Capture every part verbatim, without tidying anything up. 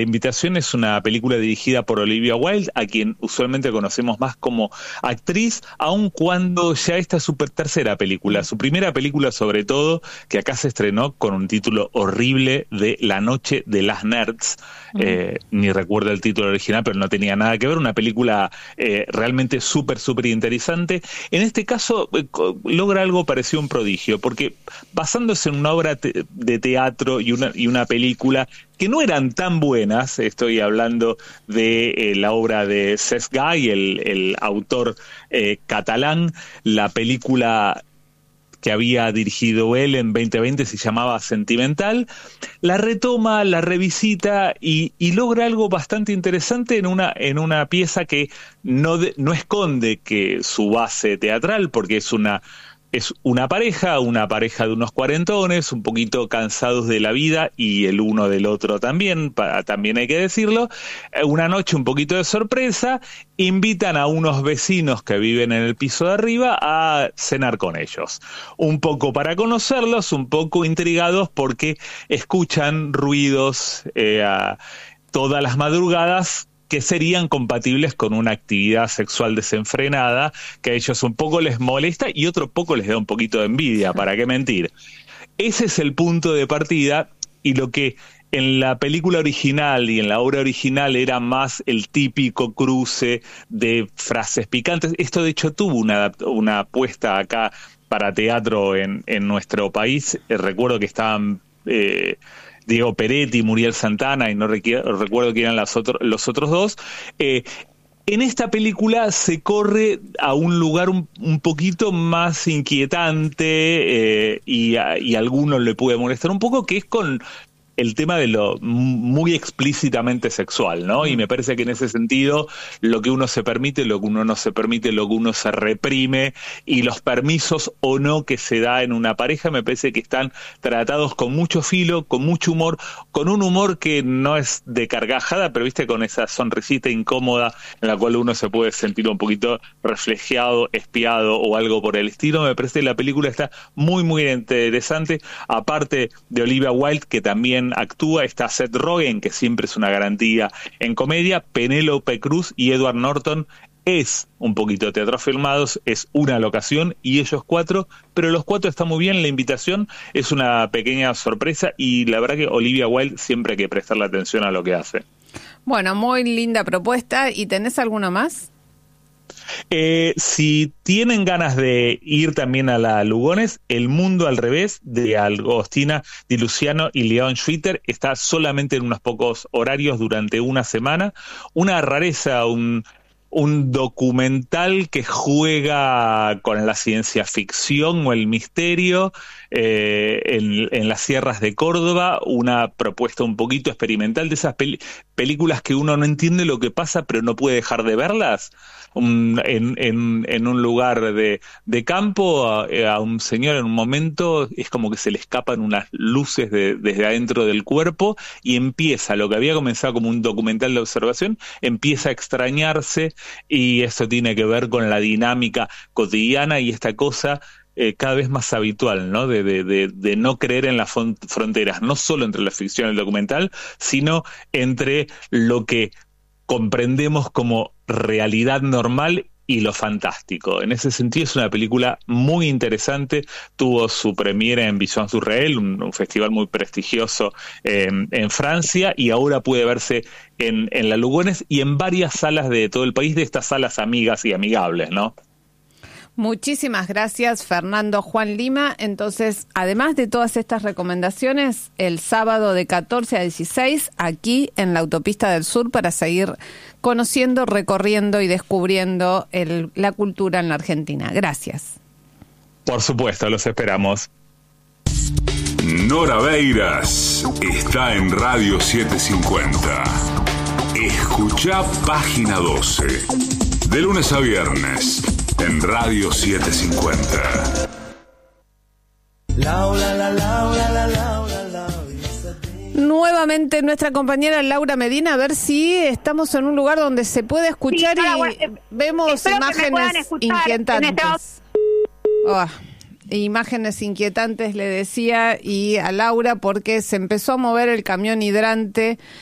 Invitación es una película dirigida por Olivia Wilde, a quien usualmente conocemos más como actriz, aun cuando ya esta es su tercera película, su primera película sobre todo, que acá se estrenó con un título horrible de La Noche de las Nerds. Uh-huh. eh, ni recuerdo el título original, pero no tenía nada que ver, una película eh, realmente súper, súper interesante. En este caso eh, logra algo parecido a un prodigio, porque basándose en una obra te- de teatro y una, y una película que no eran tan buenas, estoy hablando de eh, la obra de Cesc Gay, el, el autor eh, catalán, la película que había dirigido él en veinte veinte se llamaba Sentimental, la retoma, la revisita y, y logra algo bastante interesante en una, en una pieza que no, de, no esconde que su base teatral, porque es una Es una pareja, una pareja de unos cuarentones, un poquito cansados de la vida y el uno del otro también, para, también hay que decirlo. Una noche un poquito de sorpresa, invitan a unos vecinos que viven en el piso de arriba a cenar con ellos. Un poco para conocerlos, un poco intrigados porque escuchan ruidos eh, a todas las madrugadas que serían compatibles con una actividad sexual desenfrenada, que a ellos un poco les molesta y otro poco les da un poquito de envidia, ¿para qué mentir? Ese es el punto de partida, y lo que en la película original y en la obra original era más el típico cruce de frases picantes. Esto de hecho tuvo una, una apuesta acá para teatro en, en nuestro país. Eh, recuerdo que estaban Eh, Diego Peretti, Muriel Santana, y no requ- recuerdo quién eran las otro, los otros dos. Eh, en esta película se corre a un lugar un, un poquito más inquietante eh, y, a, y a algunos le puede molestar un poco, que es con el tema de lo muy explícitamente sexual, ¿no? Y me parece que en ese sentido lo que uno se permite, lo que uno no se permite, lo que uno se reprime y los permisos o no que se da en una pareja, me parece que están tratados con mucho filo, con mucho humor, con un humor que no es de carcajada, pero viste, con esa sonrisita incómoda en la cual uno se puede sentir un poquito reflejado, espiado o algo por el estilo. Me parece que la película está muy, muy interesante, aparte de Olivia Wilde, que también actúa, está Seth Rogen, que siempre es una garantía en comedia, Penélope Cruz y Edward Norton. Es un poquito de teatro filmados, es una locación y ellos cuatro, pero los cuatro están muy bien. La invitación es una pequeña sorpresa y la verdad que Olivia Wilde siempre hay que prestarle atención a lo que hace. Bueno, muy linda propuesta. ¿Y tenés alguno más? Eh, si tienen ganas de ir también a la Lugones, El Mundo al Revés, de Agostina Di Luciano y Leon Schwitter, está solamente en unos pocos horarios durante una semana. Una rareza, un, un documental que juega con la ciencia ficción o el misterio eh, en, en las sierras de Córdoba, una propuesta un poquito experimental, de esas pel- películas que uno no entiende lo que pasa pero no puede dejar de verlas. Un, en, en, en un lugar de, de campo, a, a un señor en un momento es como que se le escapan unas luces de, desde adentro del cuerpo y empieza, lo que había comenzado como un documental de observación, empieza a extrañarse, y esto tiene que ver con la dinámica cotidiana y esta cosa Eh, cada vez más habitual, ¿no? De, de, de, de no creer en las fron- fronteras, no solo entre la ficción y el documental, sino entre lo que comprendemos como realidad normal y lo fantástico. En ese sentido es una película muy interesante. Tuvo su premiere en Vision Surréel, un, un festival muy prestigioso eh, en Francia, y ahora puede verse en, en la Lugones y en varias salas de todo el país, de estas salas amigas y amigables, ¿no? Muchísimas gracias, Fernando Juan Lima. Entonces, además de todas estas recomendaciones, el sábado de catorce a dieciséis, aquí en la Autopista del Sur, para seguir conociendo, recorriendo y descubriendo el, la cultura en la Argentina. Gracias. Por supuesto, los esperamos. Nora Beiras está en Radio setecientos cincuenta. Escuchá Página doce. De lunes a viernes. En Radio setecientos cincuenta. Laura, la, Laura, la, Laura, la, nuevamente nuestra compañera Laura Medina, a ver si estamos en un lugar donde se puede escuchar, sí, y eh, vemos imágenes inquietantes. Oh, imágenes inquietantes, le decía, y a Laura, porque se empezó a mover el camión hidrante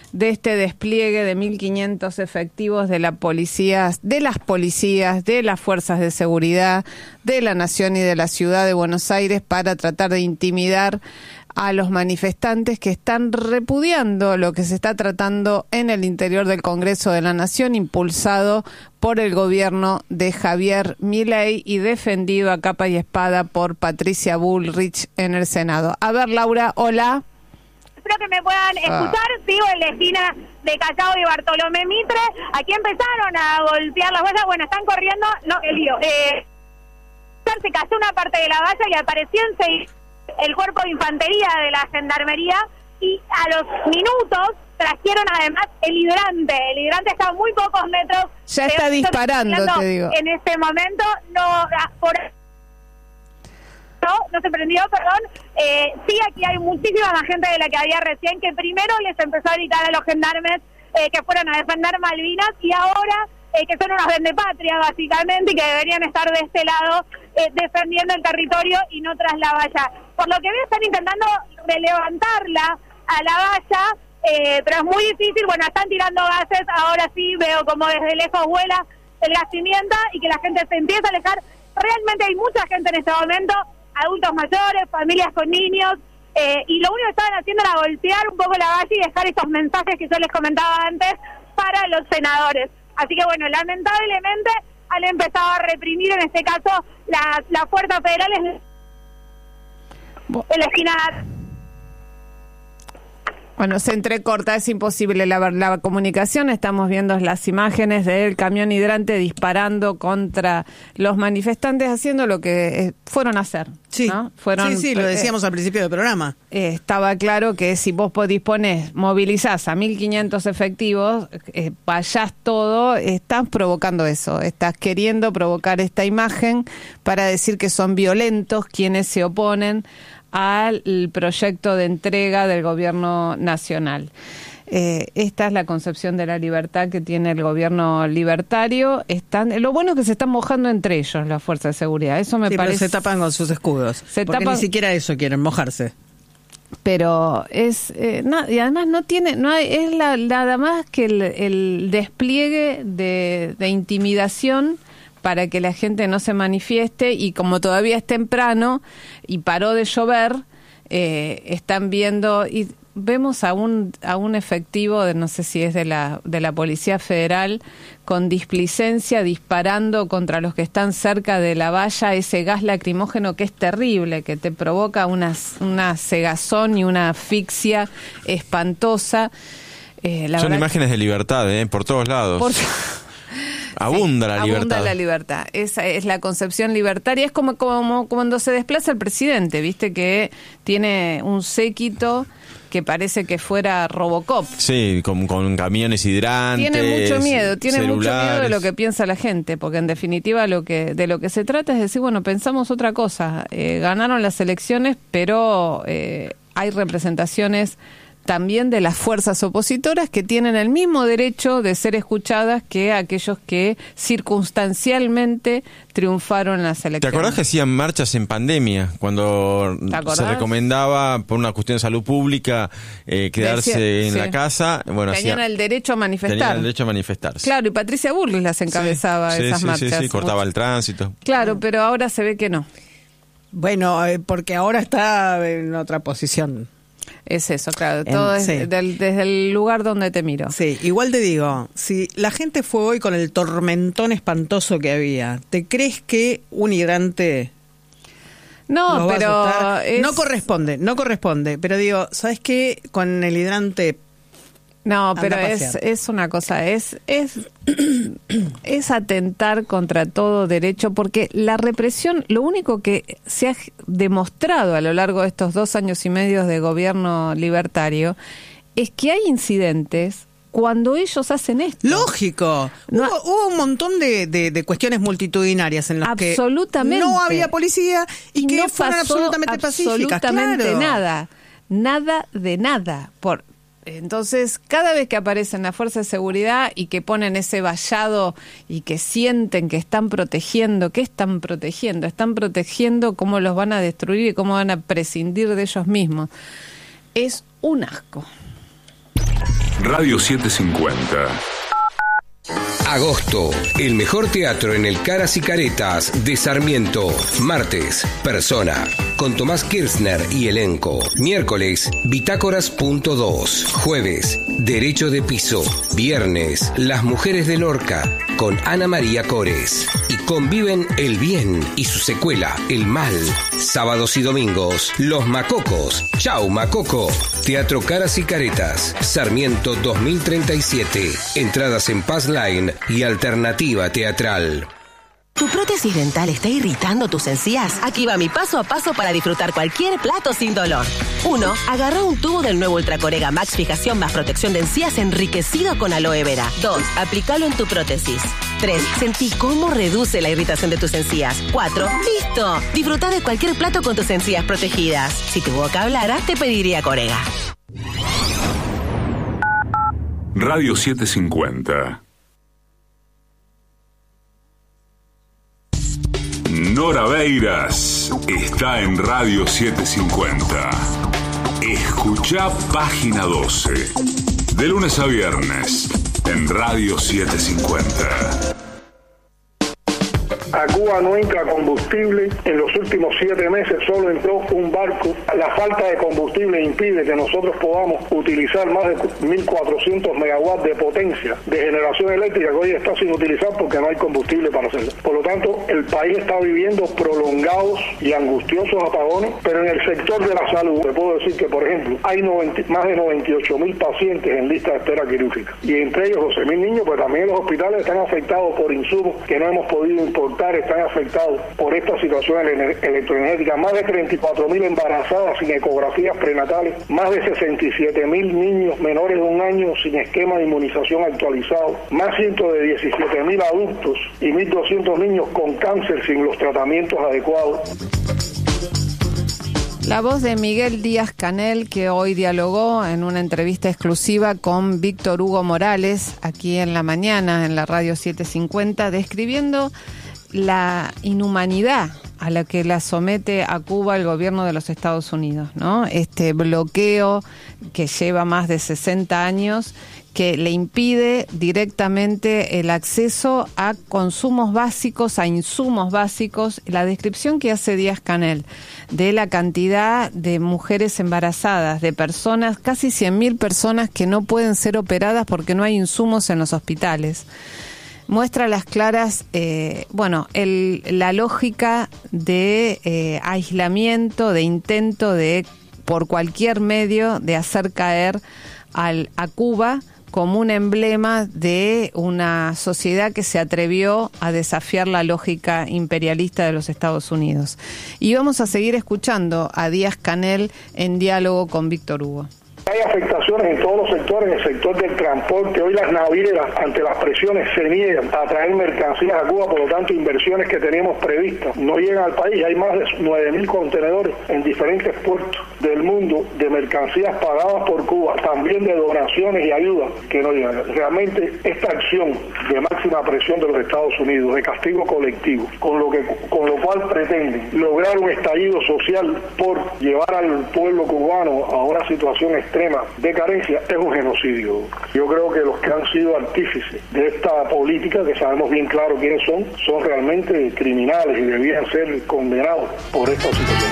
de este despliegue de mil quinientos efectivos de la policía, de las policías, de las fuerzas de seguridad de la Nación y de la Ciudad de Buenos Aires para tratar de intimidar a los manifestantes que están repudiando lo que se está tratando en el interior del Congreso de la Nación, impulsado por el gobierno de Javier Milei y defendido a capa y espada por Patricia Bullrich en el Senado. A ver, Laura, hola. Espero que me puedan escuchar. Ah. Sigo en la esquina de Callao y Bartolomé Mitre. Aquí empezaron a golpear las vallas. Bueno, están corriendo. No, el lío. Eh, se cayó una parte de la valla y apareció enseguida el cuerpo de infantería de la gendarmería y a los minutos trajeron además el hidrante. El hidrante está a muy pocos metros. Ya está disparando, te digo. En este momento no... por No, no se prendió, perdón. Eh, sí, aquí hay muchísima más gente de la que había recién, que primero les empezó a gritar a los gendarmes eh, que fueron a defender Malvinas y ahora eh, que son unos vendepatria, básicamente, y que deberían estar de este lado eh, defendiendo el territorio y no tras la valla. Por lo que veo, están intentando relevantarla a la valla, eh, pero es muy difícil. Bueno, están tirando gases. Ahora sí veo como desde lejos vuela el gas pimienta y que la gente se empieza a alejar. Realmente hay mucha gente en este momento, adultos mayores, familias con niños, eh, y lo único que estaban haciendo era golpear un poco la valla y dejar estos mensajes que yo les comentaba antes para los senadores. Así que bueno, lamentablemente han empezado a reprimir, en este caso, la, la fuerza federal en, en la esquina. Bueno, se entrecorta, es imposible la, la comunicación. Estamos viendo las imágenes del camión hidrante disparando contra los manifestantes, haciendo lo que eh, fueron a hacer. Sí, ¿no? Fueron, sí, sí, lo decíamos eh, al principio del programa. Eh, estaba claro que si vos disponés, movilizás a mil quinientos efectivos, eh, vayás todo, estás provocando eso, estás queriendo provocar esta imagen para decir que son violentos quienes se oponen al proyecto de entrega del gobierno nacional. Eh, esta es la concepción de la libertad que tiene el gobierno libertario. Están, lo bueno es que se están mojando entre ellos las fuerzas de seguridad. Eso me sí, parece. Pero se tapan con sus escudos. Se porque tapan, ni siquiera eso quieren, mojarse. Pero es eh, no, y además no tiene, no hay, es la, nada más que el, el despliegue de, de intimidación para que la gente no se manifieste, y como todavía es temprano y paró de llover, eh, están viendo y vemos a un a un efectivo de no sé si es de la de la Policía Federal con displicencia disparando contra los que están cerca de la valla, ese gas lacrimógeno que es terrible, que te provoca una una cegazón y una asfixia espantosa. Eh, la Son verdad, imágenes de libertad, ¿eh? Por todos lados. Por... Abunda sí, la libertad. Abunda la libertad. Esa es la concepción libertaria. Es como, como cuando se desplaza el presidente, viste que tiene un séquito que parece que fuera Robocop. Sí, con, con camiones hidrantes. Tiene mucho miedo, tiene celulares. mucho miedo de lo que piensa la gente, porque en definitiva lo que de lo que se trata es decir, bueno, pensamos otra cosa. Eh, ganaron las elecciones, pero eh, hay representaciones también de las fuerzas opositoras que tienen el mismo derecho de ser escuchadas que aquellos que circunstancialmente triunfaron en las elecciones. ¿Te acordás que hacían marchas en pandemia? Cuando se recomendaba, por una cuestión de salud pública, eh, quedarse Decía, en sí. la casa. Bueno, tenían hacía, el derecho a manifestar. Tenían el derecho a manifestarse. Claro, y Patricia Bullrich las encabezaba sí, esas sí, marchas. Sí, sí, cortaba el tránsito. Claro, pero ahora se ve que no. Bueno, eh, porque ahora está en otra posición. Es eso, claro, todo en, es sí. del, desde el lugar donde te miro. Sí, igual te digo, si la gente fue hoy con el tormentón espantoso que había, ¿te crees que un hidrante... No, pero... Es... No corresponde, no corresponde, pero digo, ¿sabes qué? Con el hidrante... No, pero es, es una cosa, es, es, es atentar contra todo derecho, porque la represión, lo único que se ha demostrado a lo largo de estos dos años y medio de gobierno libertario es que hay incidentes cuando ellos hacen esto. Lógico. No, hubo, hubo un montón de, de, de cuestiones multitudinarias en las que no había policía y, y que no fueron absolutamente pacíficas. Absolutamente claro. nada, nada de nada, por... Entonces, cada vez que aparecen las fuerzas de seguridad y que ponen ese vallado y que sienten que están protegiendo, ¿qué están protegiendo? Están protegiendo cómo los van a destruir y cómo van a prescindir de ellos mismos. Es un asco. Radio setecientos cincuenta. Agosto, el mejor teatro en el Caras y Caretas de Sarmiento. Martes, Persona, con Tomás Kirchner y elenco. Miércoles, Bitácoras punto dos. Jueves, Derecho de Piso. Viernes, Las Mujeres de Lorca, con Ana María Cores. Y conviven el bien y su secuela, el mal. Sábados y domingos, Los Macocos. Chau, Macoco. Teatro Caras y Caretas, Sarmiento dos mil treinta y siete. Entradas en Paz Line y Alternativa Teatral. ¿Tu prótesis dental está irritando tus encías? Aquí va mi paso a paso para disfrutar cualquier plato sin dolor. uno. Agarra un tubo del nuevo Ultracorega Max Fijación más protección de encías enriquecido con aloe vera. dos. Aplícalo en tu prótesis. tres. Sentí cómo reduce la irritación de tus encías. cuatro. ¡Listo! Disfruta de cualquier plato con tus encías protegidas. Si tu boca hablara, te pediría Corega. Radio setecientos cincuenta. Nora Beiras está en Radio setecientos cincuenta. Escuchá Página doce. De lunes a viernes en Radio setecientos cincuenta. A Cuba no entra combustible. En los últimos siete meses solo entró un barco. La falta de combustible impide que nosotros podamos utilizar más de mil cuatrocientos megawatts de potencia de generación eléctrica que hoy está sin utilizar porque no hay combustible para hacerlo. Por lo tanto, el país está viviendo prolongados y angustiosos apagones, pero en el sector de la salud, te puedo decir que, por ejemplo, hay noventa, más de noventa y ocho mil pacientes en lista de espera quirúrgica. Y entre ellos doce mil niños, pues también los hospitales están afectados por insumos que no hemos podido importar, están afectados por esta situación electroenergética. Más de treinta y cuatro mil embarazadas sin ecografías prenatales, más de sesenta y siete mil niños menores de un año sin esquema de inmunización actualizado, más ciento diecisiete mil adultos y mil doscientos niños con cáncer sin los tratamientos adecuados. La voz de Miguel Díaz-Canel, que hoy dialogó en una entrevista exclusiva con Víctor Hugo Morales, aquí en la mañana, en la Radio setecientos cincuenta, describiendo la inhumanidad a la que la somete a Cuba el gobierno de los Estados Unidos, ¿no? Este bloqueo que lleva más de sesenta años, que le impide directamente el acceso a consumos básicos, a insumos básicos. La descripción que hace Díaz-Canel de la cantidad de mujeres embarazadas, de personas, casi cien mil personas que no pueden ser operadas porque no hay insumos en los hospitales, muestra las claras, eh, bueno, el, la lógica de eh, aislamiento, de intento de, por cualquier medio, de hacer caer al, a Cuba como un emblema de una sociedad que se atrevió a desafiar la lógica imperialista de los Estados Unidos. Y vamos a seguir escuchando a Díaz-Canel en diálogo con Víctor Hugo. Hay afectaciones en todos los sectores, en el sector del transporte. Hoy las navieras, ante las presiones, se niegan a traer mercancías a Cuba, por lo tanto, inversiones que teníamos previstas no llegan al país. Hay más de nueve mil contenedores en diferentes puertos del mundo de mercancías pagadas por Cuba, también de donaciones y ayudas que no llegan. Realmente, esta acción de máxima presión de los Estados Unidos, de castigo colectivo, con lo que con lo cual pretenden lograr un estallido social por llevar al pueblo cubano a una situación extrema de carencia, es un genocidio. Yo creo que los que han sido artífices de esta política, que sabemos bien claro quiénes son, son realmente criminales y debían ser condenados por esta situación.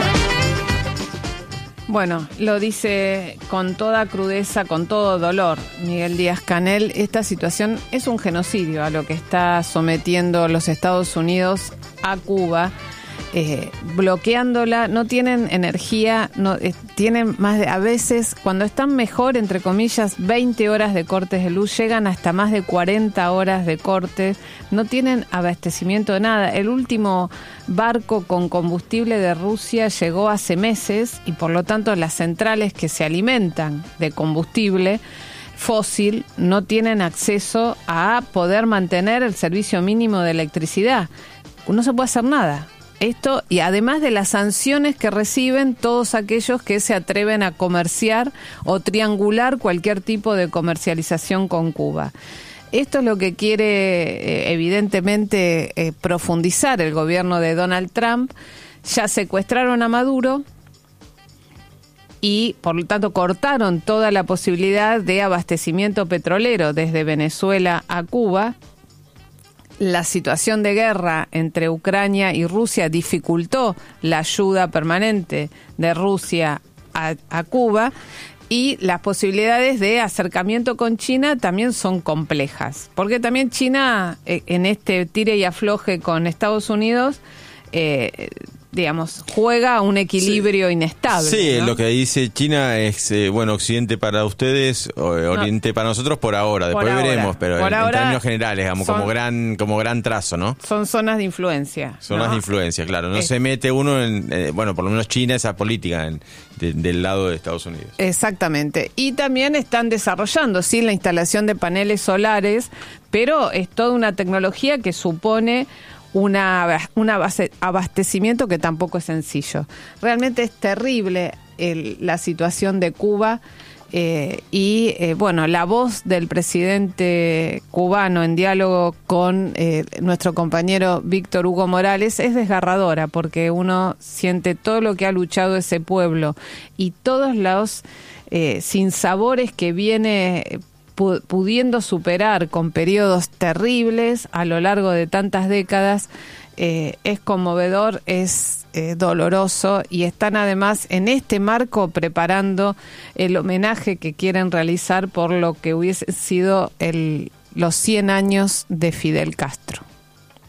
Bueno, lo dice con toda crudeza, con todo dolor, Miguel Díaz-Canel. Esta situación es un genocidio a lo que está sometiendo los Estados Unidos a Cuba. Eh, bloqueándola, no tienen energía, no eh, tienen más de, a veces cuando están mejor, entre comillas, veinte horas de cortes de luz, llegan hasta más de cuarenta horas de cortes, no tienen abastecimiento de nada. El último barco con combustible de Rusia llegó hace meses y por lo tanto las centrales que se alimentan de combustible fósil no tienen acceso a poder mantener el servicio mínimo de electricidad. No se puede hacer nada. Esto, y además de las sanciones que reciben todos aquellos que se atreven a comerciar o triangular cualquier tipo de comercialización con Cuba. Esto es lo que quiere, eh, evidentemente, eh, profundizar el gobierno de Donald Trump. Ya secuestraron a Maduro y por lo tanto cortaron toda la posibilidad de abastecimiento petrolero desde Venezuela a Cuba. La situación de guerra entre Ucrania y Rusia dificultó la ayuda permanente de Rusia a, a Cuba, y las posibilidades de acercamiento con China también son complejas, porque también China, eh, en este tire y afloje con Estados Unidos, eh, digamos, juega a un equilibrio sí. inestable. Sí, ¿no? Lo que dice China es, eh, bueno, Occidente para ustedes, Oriente no. para nosotros por ahora, después por veremos, ahora. pero en, en términos generales, digamos, son, como gran como gran trazo, ¿no? Son zonas de influencia. Zonas ¿no? de influencia, claro. No eh. se mete uno en, eh, bueno, por lo menos China, esa política en, de, del lado de Estados Unidos. Exactamente. Y también están desarrollando, sí, la instalación de paneles solares, pero es toda una tecnología que supone una, una base, abastecimiento que tampoco es sencillo. Realmente es terrible el, la situación de Cuba, eh, y eh, bueno, la voz del presidente cubano en diálogo con eh, nuestro compañero Víctor Hugo Morales es desgarradora, porque uno siente todo lo que ha luchado ese pueblo y todos los eh, sinsabores que viene pudiendo superar con periodos terribles a lo largo de tantas décadas. Eh, es conmovedor, es eh, doloroso, y están además en este marco preparando el homenaje que quieren realizar por lo que hubiese sido el, los cien años de Fidel Castro.